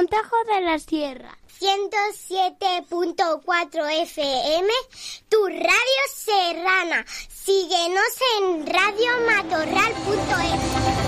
Tajo de la Sierra. 107.4 FM, tu radio serrana. Síguenos en radiomatorral.es.